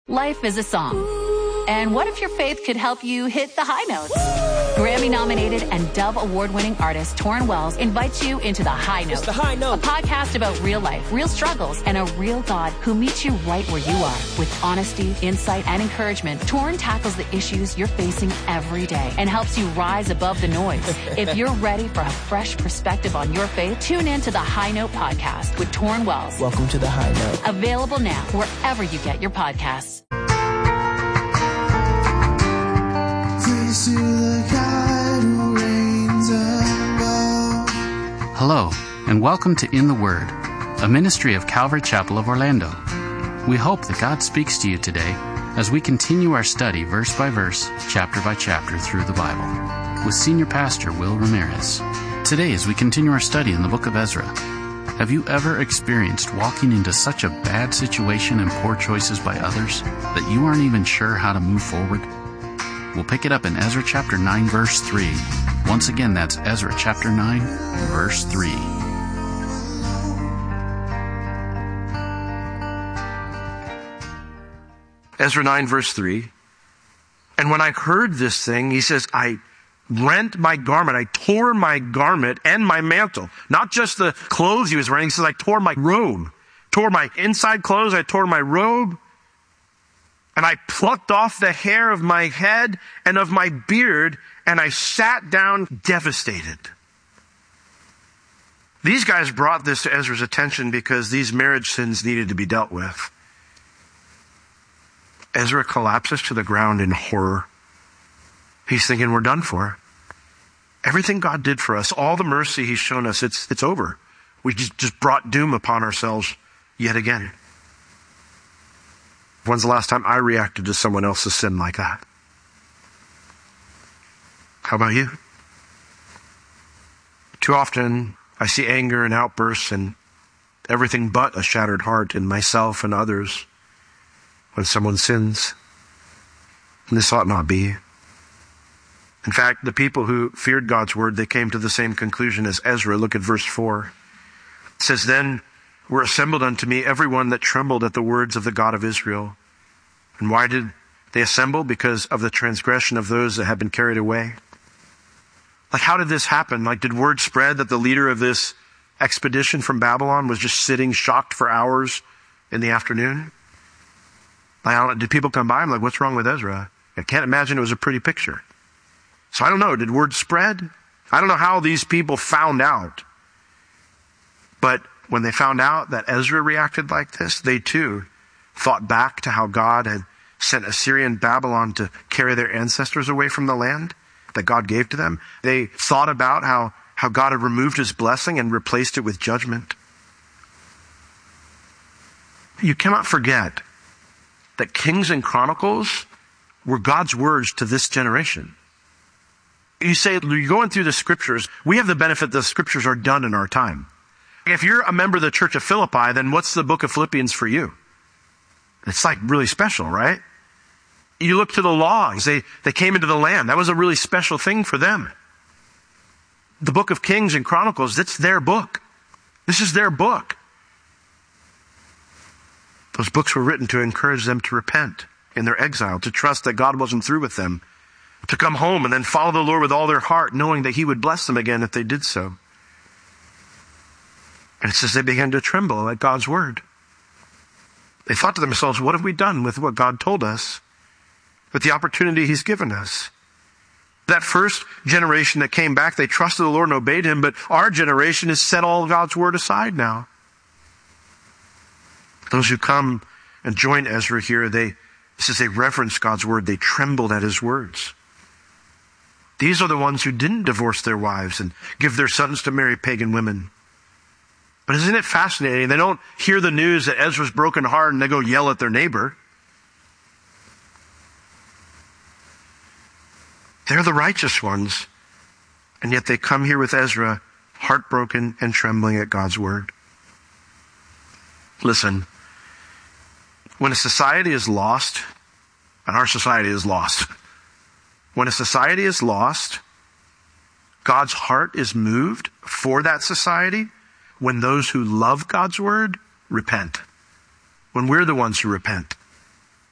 Life is a song. And what if your faith could help you hit the high notes? Grammy-nominated and Dove Award-winning artist Torrin Wells invites you into The High Note. It's The High Note. A podcast about real life, real struggles, and a real God who meets you right where you are. With honesty, insight, and encouragement, Torrin tackles the issues you're facing every day and helps you rise above the noise. If you're ready for a fresh perspective on your faith, tune in to The High Note podcast with Torrin Wells. Welcome to The High Note. Available now wherever you get your podcasts. Hello, and welcome to In the Word, a ministry of Calvary Chapel of Orlando. We hope that God speaks to you today as we continue our study verse by verse, chapter by chapter through the Bible, with Senior Pastor Will Ramirez. Today, as we continue our study in the book of Ezra, have you ever experienced walking into such a bad situation and poor choices by others that you aren't even sure how to move forward? We'll pick it up in Ezra chapter 9, verse 3. Once again, that's Ezra chapter 9, verse 3. Ezra 9, verse 3. And when I heard this thing, he says, I rent my garment. I tore my garment and my mantle. Not just the clothes he was wearing. He says, I tore my robe. Tore my inside clothes. I tore my robe. And I plucked off the hair of my head and of my beard, and I sat down devastated. These guys brought this to Ezra's attention because these marriage sins needed to be dealt with. Ezra collapses to the ground in horror. He's thinking, we're done for. Everything God did for us, all the mercy he's shown us, it's over. We just brought doom upon ourselves yet again. When's the last time I reacted to someone else's sin like that? How about you? Too often, I see anger and outbursts and everything but a shattered heart in myself and others when someone sins. And this ought not be. In fact, the people who feared God's word, they came to the same conclusion as Ezra. Look at verse 4. It says, Then were assembled unto me everyone that trembled at the words of the God of Israel. And why did they assemble? Because of the transgression of those that had been carried away. Like, how did this happen? Like, did word spread that the leader of this expedition from Babylon was just sitting shocked for hours in the afternoon? Like, did people come by? I'm like, what's wrong with Ezra? I can't imagine it was a pretty picture. So I don't know. Did word spread? I don't know how these people found out. But when they found out that Ezra reacted like this, they too thought back to how God had sent Assyrian Babylon to carry their ancestors away from the land that God gave to them. They thought about how God had removed his blessing and replaced it with judgment. You cannot forget that Kings and Chronicles were God's words to this generation. You say, you're going through the scriptures. We have the benefit that the scriptures are done in our time. If you're a member of the church of Philippi, then what's the book of Philippians for you? It's like really special, right? You look to the laws. They came into the land. That was a really special thing for them. The book of Kings and Chronicles, it's their book. This is their book. Those books were written to encourage them to repent in their exile, to trust that God wasn't through with them, to come home and then follow the Lord with all their heart, knowing that he would bless them again if they did so. And it says they began to tremble at God's word. They thought to themselves, what have we done with what God told us, with the opportunity he's given us? That first generation that came back, they trusted the Lord and obeyed him, but our generation has set all God's word aside now. Those who come and join Ezra here, it says they reverenced God's word. They trembled at his words. These are the ones who didn't divorce their wives and give their sons to marry pagan women. But isn't it fascinating? They don't hear the news that Ezra's broken heart and they go yell at their neighbor. They're the righteous ones. And yet they come here with Ezra, heartbroken and trembling at God's word. Listen, when a society is lost, and our society is lost, when a society is lost, God's heart is moved for that society when those who love God's word repent. When we're the ones who repent.